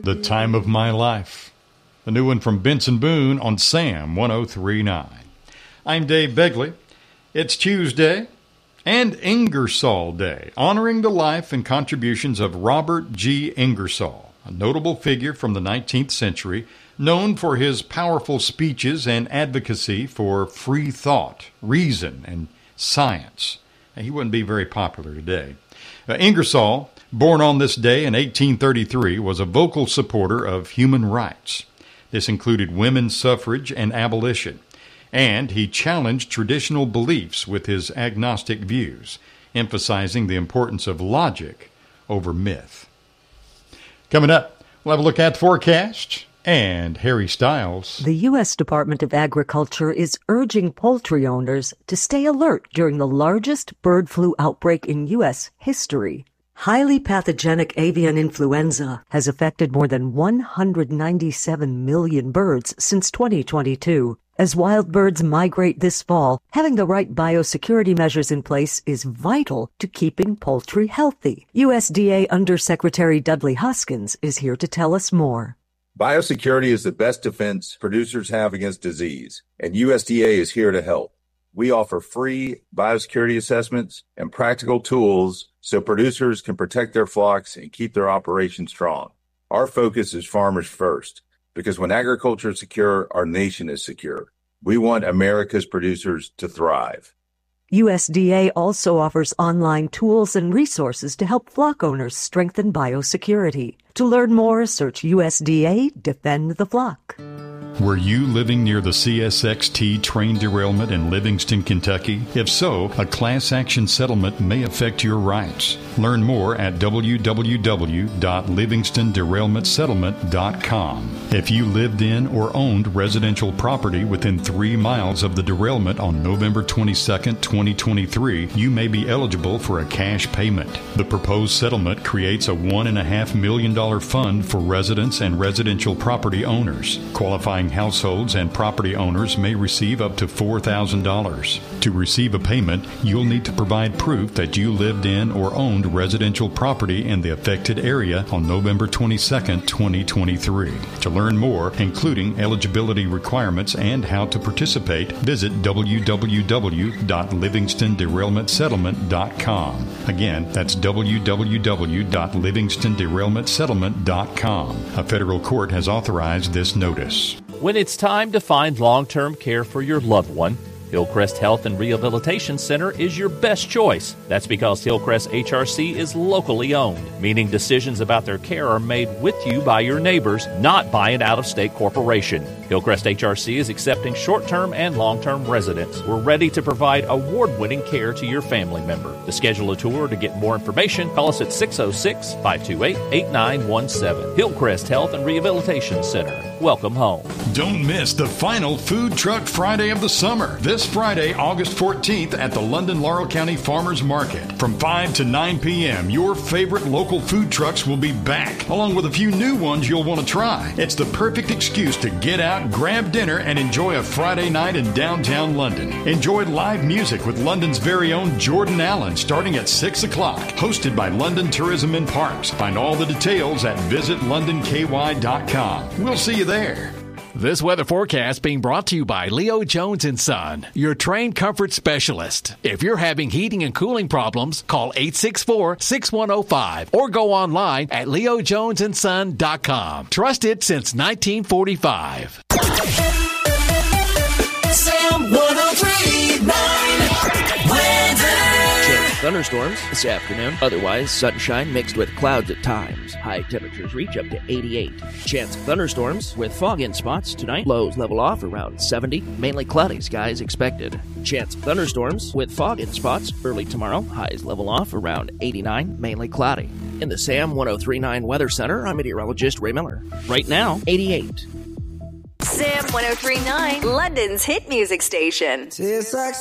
The Time of My Life. A new one from Benson Boone on Sam 103.9. I'm Dave Begley. It's Tuesday and Ingersoll Day, honoring the life and contributions of Robert G. Ingersoll, a notable figure from the 19th century, known for his powerful speeches and advocacy for free thought, reason, and science. He wouldn't be very popular today. Ingersoll, born on this day in 1833, was a vocal supporter of human rights. This included women's suffrage and abolition, and he challenged traditional beliefs with his agnostic views, emphasizing the importance of logic over myth. Coming up, we'll have a look at the forecast and Harry Styles. The U.S. Department of Agriculture is urging poultry owners to stay alert during the largest bird flu outbreak in U.S. history. Highly pathogenic avian influenza has affected more than 197 million birds since 2022. As wild birds migrate this fall, having the right biosecurity measures in place is vital to keeping poultry healthy. USDA Undersecretary Dudley Hoskins is here to tell us more. Biosecurity is the best defense producers have against disease, and USDA is here to help. We offer free biosecurity assessments and practical tools so producers can protect their flocks and keep their operations strong. Our focus is farmers first, because when agriculture is secure, our nation is secure. We want America's producers to thrive. USDA also offers online tools and resources to help flock owners strengthen biosecurity. To learn more, search USDA Defend the Flock. Were you living near the CSXT train derailment in Livingston, Kentucky? If so, a class action settlement may affect your rights. Learn more at www.livingstonDerailmentSettlement.com. If you lived in or owned residential property within 3 miles of the derailment on November 22, 2023, you may be eligible for a cash payment. The proposed settlement creates a $1.5 million fund for residents and residential property owners. Qualifying households and property owners may receive up to $4,000. To receive a payment, you'll need to provide proof that you lived in or owned residential property in the affected area on November 22, 2023. To learn more, including eligibility requirements and how to participate, visit www.livingstonDerailmentSettlement.com. Again, that's www.livingstonDerailmentSettlement.com. A federal court has authorized this notice. When it's time to find long-term care for your loved one, Hillcrest Health and Rehabilitation Center is your best choice. That's because Hillcrest HRC is locally owned, meaning decisions about their care are made with you by your neighbors, not by an out-of-state corporation. Hillcrest HRC is accepting short-term and long-term residents. We're ready to provide award-winning care to your family member. To schedule a tour or to get more information, call us at 606-528-8917. Hillcrest Health and Rehabilitation Center. Welcome home. Don't miss the final Food Truck Friday of the summer. This Friday, August 14th at the London Laurel County Farmers Market. From 5 to 9 p.m., your favorite local food trucks will be back, along with a few new ones you'll want to try. It's the perfect excuse to get out, grab dinner, and enjoy a Friday night in downtown London. Enjoy live music with London's very own Jordan Allen starting at 6 o'clock, hosted by London Tourism and Parks. Find all the details at visitlondonky.com. We'll see you there. This weather forecast being brought to you by Leo Jones & Son, your trained comfort specialist. If you're having heating and cooling problems, call 864-6105 or go online at leojonesandson.com. Trusted since 1945. Sam 103.9 weather. Thunderstorms this afternoon. Otherwise, sunshine mixed with clouds at times. High temperatures reach up to 88. Chance of thunderstorms with fog in spots tonight. Lows level off around 70. Mainly cloudy skies expected. Chance of thunderstorms with fog in spots early tomorrow. Highs level off around 89. Mainly cloudy. In the Sam 103.9 Weather Center, I'm meteorologist Ray Miller. Right now, 88. Sam 103.9, London's hit music station. Tastes like